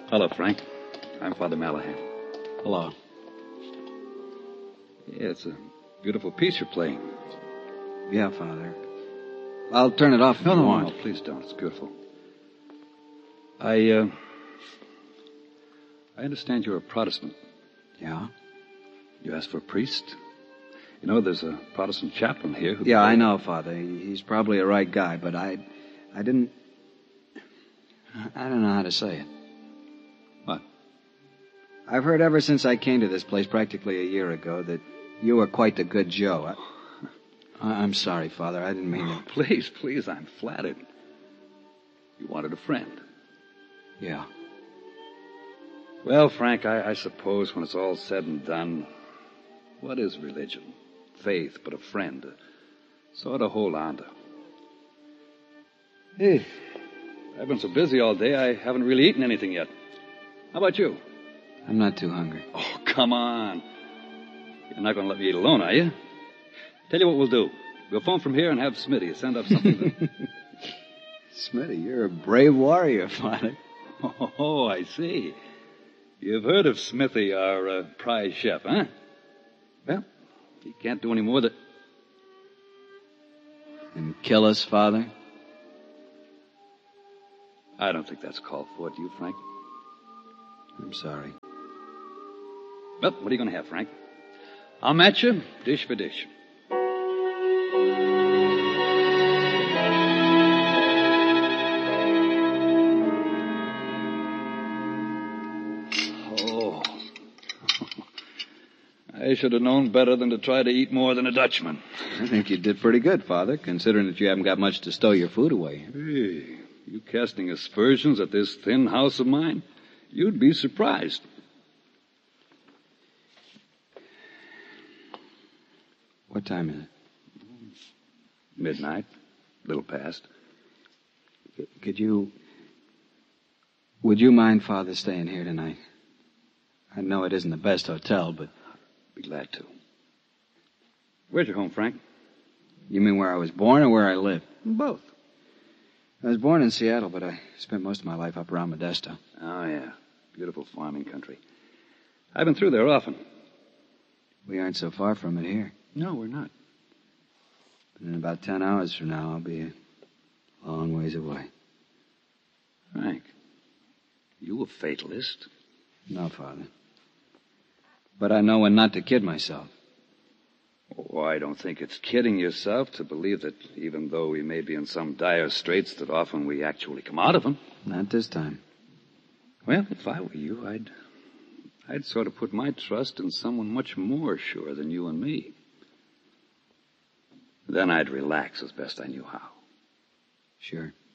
Hello, Frank. I'm Father Malahan. Hello. Yeah, it's a beautiful piece you're playing. Yeah, Father. I'll turn it off if you want. No, please don't. It's beautiful. I understand you're a Protestant. Yeah? You asked for a priest? You know, there's a Protestant chaplain here who... Yeah, I know, Father. He's probably a right guy, but I don't know how to say it. What? I've heard ever since I came to this place practically a year ago that you were quite the good Joe. I'm sorry, Father. I didn't mean it. Please, I'm flattered. You wanted a friend. Yeah. Well, Frank, I suppose when it's all said and done, what is religion? Faith, but a friend. Sort of hold on to. Hey, I've been so busy all day, I haven't really eaten anything yet. How about you? I'm not too hungry. Oh, come on. You're not going to let me eat alone, are you? Tell you what we'll do. We'll phone from here and have Smitty send up something. Smitty, you're a brave warrior, Father. Oh, I see. You've heard of Smithy, our prize chef, huh? Well, he can't do any more than... And kill us, Father? I don't think that's called for, do you, Frank? I'm sorry. Well, what are you going to have, Frank? I'll match you, dish for dish. Oh. I should have known better than to try to eat more than a Dutchman. I think you did pretty good, Father, considering that you haven't got much to stow your food away. Hey, you casting aspersions at this thin house of mine? You'd be surprised. What time is it? Midnight. A little past. Would you mind, Father, staying here tonight? I know it isn't the best hotel, but... Be glad to. Where's your home, Frank? You mean where I was born or where I live? Both. I was born in Seattle, but I spent most of my life up around Modesto. Oh, yeah. Beautiful farming country. I've been through there often. We aren't so far from it here. No, we're not. But in about 10 hours from now, I'll be a long ways away. Frank, you a fatalist? No, Father. But I know when not to kid myself. Oh, I don't think it's kidding yourself to believe that even though we may be in some dire straits, that often we actually come out of them. Not this time. Well, if I were you, I'd sort of put my trust in someone much more sure than you and me. Then I'd relax as best I knew how. Sure.